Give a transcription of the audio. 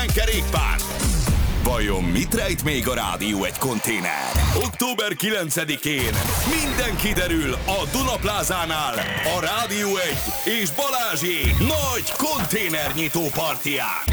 kerékpár. Vajon mit rejt még a Rádió egy konténer? Október 9-én minden kiderül a Dunaplázánál a Rádió 1 és Balázsék nagy konténernyitó partiján.